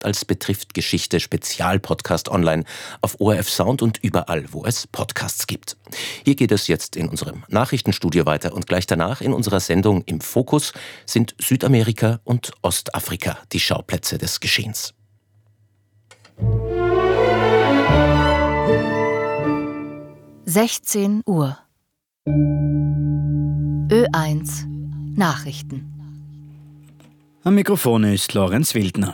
als Betrifft Geschichte Spezialpodcast online auf ORF Sound und überall, wo es Podcasts gibt. Hier geht es jetzt in unserem Nachrichtenstudio weiter und gleich danach in unserer Sendung Im Fokus sind Südamerika und Ostafrika die Schauplätze des Geschehens. (16 Uhr) Ö1 Nachrichten. Am Mikrofon ist Lorenz Wildner.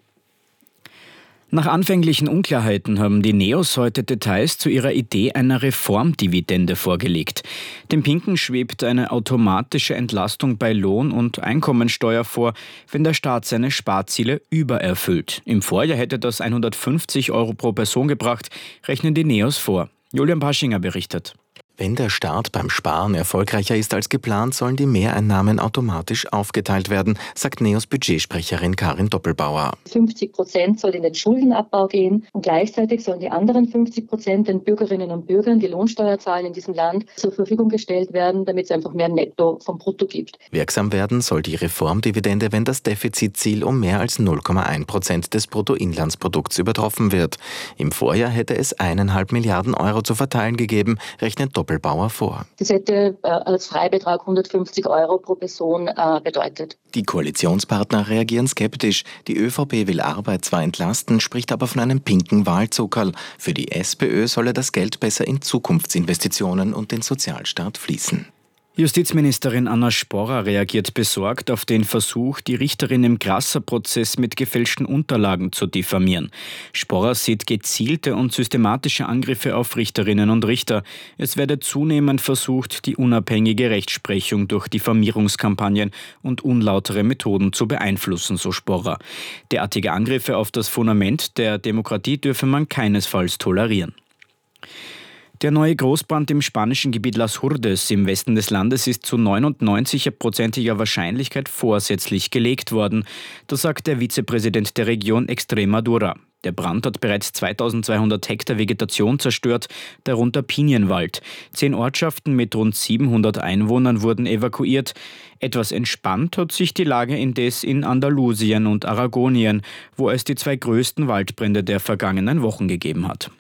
Nach anfänglichen Unklarheiten haben die Neos heute Details zu ihrer Idee einer Reformdividende vorgelegt. Dem Pinken schwebt eine automatische Entlastung bei Lohn- und Einkommensteuer vor, wenn der Staat seine Sparziele übererfüllt. Im Vorjahr hätte das 150 € pro Person gebracht, rechnen die Neos vor. Julian Paschinger berichtet. Wenn der Staat beim Sparen erfolgreicher ist als geplant, sollen die Mehreinnahmen automatisch aufgeteilt werden, sagt Neos Budgetsprecherin Karin Doppelbauer. 50% soll in den Schuldenabbau gehen und gleichzeitig sollen die anderen 50% den Bürgerinnen und Bürgern, die Lohnsteuer zahlen in diesem Land, zur Verfügung gestellt werden, damit es einfach mehr Netto vom Brutto gibt. Wirksam werden soll die Reformdividende, wenn das Defizitziel um mehr als 0,1% des Bruttoinlandsprodukts übertroffen wird. Im Vorjahr hätte es 1,5 Milliarden € zu verteilen gegeben, rechnet Doppelbauer vor. Das hätte als Freibetrag 150 € pro Person bedeutet. Die Koalitionspartner reagieren skeptisch. Die ÖVP will Arbeit zwar entlasten, spricht aber von einem pinken Wahlzuckerl. Für die SPÖ solle das Geld besser in Zukunftsinvestitionen und den Sozialstaat fließen. Justizministerin Anna Sporrer reagiert besorgt auf den Versuch, die Richterin im Grasser-Prozess mit gefälschten Unterlagen zu diffamieren. Sporrer sieht gezielte und systematische Angriffe auf Richterinnen und Richter. Es werde zunehmend versucht, die unabhängige Rechtsprechung durch Diffamierungskampagnen und unlautere Methoden zu beeinflussen, so Sporrer. Derartige Angriffe auf das Fundament der Demokratie dürfe man keinesfalls tolerieren. Der neue Großbrand im spanischen Gebiet Las Hurdes im Westen des Landes ist zu 99%iger Wahrscheinlichkeit vorsätzlich gelegt worden. Das sagt der Vizepräsident der Region Extremadura. Der Brand hat bereits 2200 Hektar Vegetation zerstört, darunter Pinienwald. 10 Ortschaften mit rund 700 Einwohnern wurden evakuiert. Etwas entspannt hat sich die Lage indes in Andalusien und Aragonien, wo es die 2 größten Waldbrände der vergangenen Wochen gegeben hat.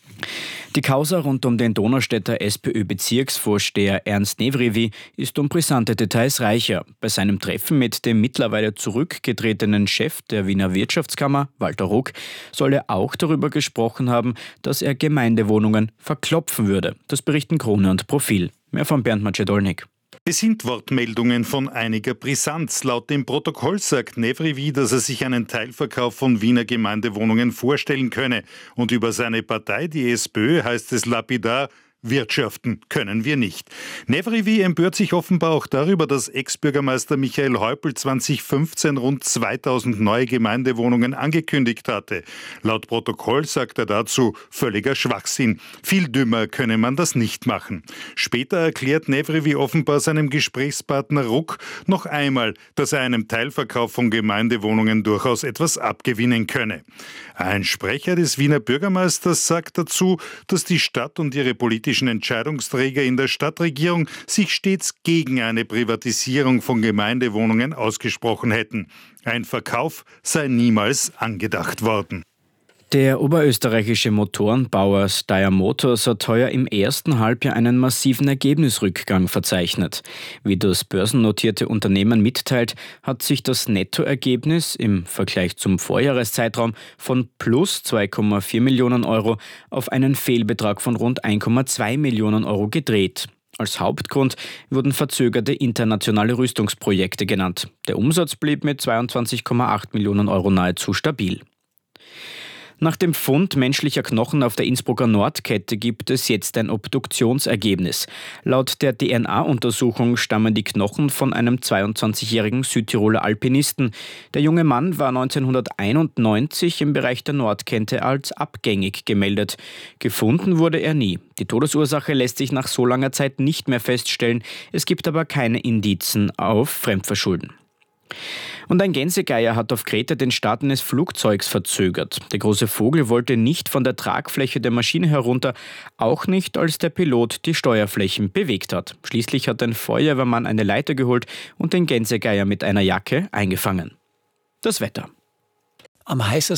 Die Causa rund um den Donaustädter SPÖ-Bezirksvorsteher Ernst Nevrivi ist um brisante Details reicher. Bei seinem Treffen mit dem mittlerweile zurückgetretenen Chef der Wiener Wirtschaftskammer, Walter Ruck, soll er auch darüber gesprochen haben, dass er Gemeindewohnungen verklopfen würde. Das berichten Krone und Profil. Mehr von Bernd Macedolnik. Es sind Wortmeldungen von einiger Brisanz. Laut dem Protokoll sagt Nevrivi, dass er sich einen Teilverkauf von Wiener Gemeindewohnungen vorstellen könne. Und über seine Partei, die SPÖ, heißt es lapidar: Wirtschaften können wir nicht. Nevrivi empört sich offenbar auch darüber, dass Ex-Bürgermeister Michael Häupl 2015 rund 2000 neue Gemeindewohnungen angekündigt hatte. Laut Protokoll sagt er dazu: völliger Schwachsinn. Viel dümmer könne man das nicht machen. Später erklärt Nevrivi offenbar seinem Gesprächspartner Ruck noch einmal, dass er einem Teilverkauf von Gemeindewohnungen durchaus etwas abgewinnen könne. Ein Sprecher des Wiener Bürgermeisters sagt dazu, dass die Stadt und ihre politischen Entscheidungsträger in der Stadtregierung sich stets gegen eine Privatisierung von Gemeindewohnungen ausgesprochen hätten. Ein Verkauf sei niemals angedacht worden. Der oberösterreichische Motorenbauer Steyr Motors hat heuer im ersten Halbjahr einen massiven Ergebnisrückgang verzeichnet. Wie das börsennotierte Unternehmen mitteilt, hat sich das Nettoergebnis im Vergleich zum Vorjahreszeitraum von plus 2,4 Millionen € auf einen Fehlbetrag von rund 1,2 Millionen € gedreht. Als Hauptgrund wurden verzögerte internationale Rüstungsprojekte genannt. Der Umsatz blieb mit 22,8 Millionen € nahezu stabil. Nach dem Fund menschlicher Knochen auf der Innsbrucker Nordkette gibt es jetzt ein Obduktionsergebnis. Laut der DNA-Untersuchung stammen die Knochen von einem 22-jährigen Südtiroler Alpinisten. Der junge Mann war 1991 im Bereich der Nordkette als abgängig gemeldet. Gefunden wurde er nie. Die Todesursache lässt sich nach so langer Zeit nicht mehr feststellen. Es gibt aber keine Indizien auf Fremdverschulden. Und ein Gänsegeier hat auf Kreta den Start eines Flugzeugs verzögert. Der große Vogel wollte nicht von der Tragfläche der Maschine herunter, auch nicht, als der Pilot die Steuerflächen bewegt hat. Schließlich hat ein Feuerwehrmann eine Leiter geholt und den Gänsegeier mit einer Jacke eingefangen. Das Wetter. am heißesten